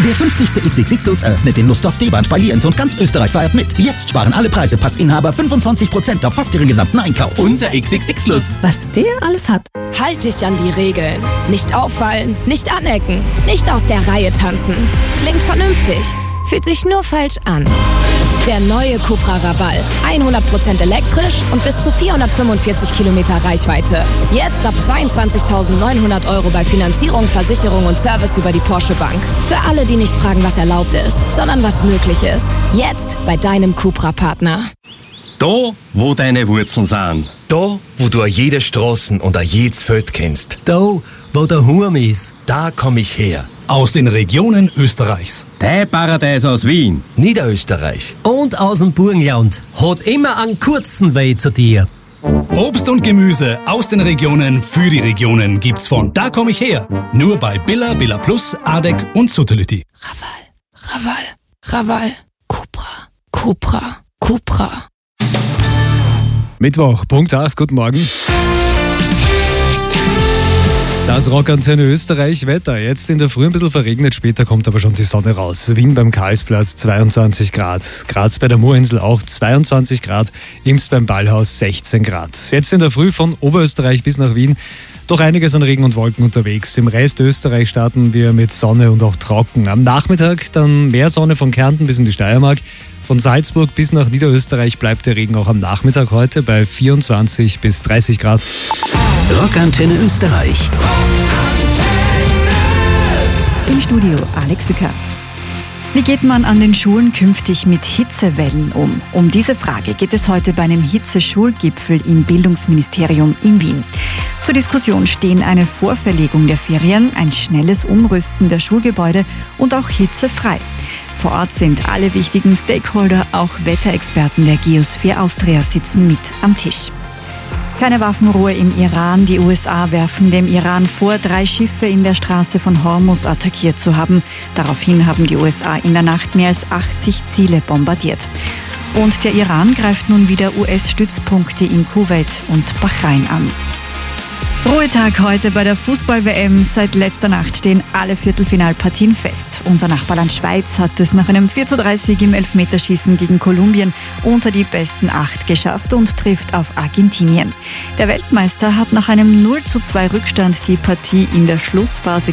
Der 50. XXX Lutz eröffnet den Lusthof D-Band bei Lienz und ganz Österreich feiert mit. Jetzt sparen alle Preisepassinhaber 25% auf fast ihren gesamten Einkauf. Unser XXX Lutz. Was der alles hat. Halt dich an die Regeln. Nicht auffallen, nicht anecken, nicht aus der Reihe tanzen. Klingt vernünftig, fühlt sich nur falsch an. Der neue Cupra Raval. 100% elektrisch und bis zu 445 Kilometer Reichweite. Jetzt ab 22.900 € bei Finanzierung, Versicherung und Service über die Porsche Bank. Für alle, die nicht fragen, was erlaubt ist, sondern was möglich ist. Jetzt bei deinem Cupra-Partner. Da, wo deine Wurzeln sind. Da, wo du jede Straßen und jedes Feld kennst. Da, wo der Hurm ist. Da komm ich her. Aus den Regionen Österreichs. Dein Paradies aus Wien. Niederösterreich. Und aus dem Burgenland. Hat immer einen kurzen Weg zu dir. Obst und Gemüse aus den Regionen für die Regionen gibt's von Da komm ich her. Nur bei Billa, Billa Plus, Adek und Suttelütti. Raval. Cupra. Mittwoch, Punkt 8, guten Morgen. Das Rockantenne Österreich Wetter. Jetzt in der Früh ein bisschen verregnet, später kommt aber schon die Sonne raus. Wien beim Karlsplatz 22 Grad, Graz bei der Moorinsel auch 22 Grad, Imst beim Ballhaus 16 Grad. Jetzt in der Früh von Oberösterreich bis nach Wien doch einiges an Regen und Wolken unterwegs. Im Rest Österreich starten wir mit Sonne und auch trocken. Am Nachmittag dann mehr Sonne von Kärnten bis in die Steiermark. Von Salzburg bis nach Niederösterreich bleibt der Regen auch am Nachmittag heute bei 24 bis 30 Grad. Rockantenne Österreich. Im Studio Alex Sücker. Wie geht man an den Schulen künftig mit Hitzewellen um? Um diese Frage geht es heute bei einem Hitzeschulgipfel im Bildungsministerium in Wien. Zur Diskussion stehen eine Vorverlegung der Ferien, ein schnelles Umrüsten der Schulgebäude und auch hitzefrei. Vor Ort sind alle wichtigen Stakeholder, auch Wetterexperten der Geosphere Austria sitzen mit am Tisch. Keine Waffenruhe im Iran. Die USA werfen dem Iran vor, 3 Schiffe in der Straße von Hormuz attackiert zu haben. Daraufhin haben die USA in der Nacht mehr als 80 Ziele bombardiert. Und der Iran greift nun wieder US-Stützpunkte in Kuwait und Bahrain an. Ruhetag heute bei der Fußball-WM. Seit letzter Nacht stehen alle Viertelfinalpartien fest. Unser Nachbarland Schweiz hat es nach einem 4:3-Sieg im Elfmeterschießen gegen Kolumbien unter die besten 8 geschafft und trifft auf Argentinien. Der Weltmeister hat nach einem 0:2 Rückstand die Partie in der Schlussphase